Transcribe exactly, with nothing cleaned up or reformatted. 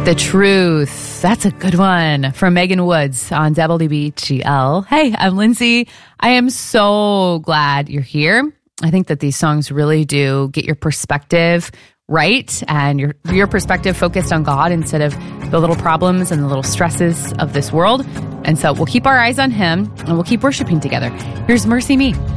The Truth. That's a good one from Megan Woods on W B G L. Hey, I'm Lindsay. I am so glad you're here. I think that these songs really do get your perspective right and your your perspective focused on God instead of the little problems and the little stresses of this world. And so we'll keep our eyes on Him and we'll keep worshiping together. Here's Mercy Me.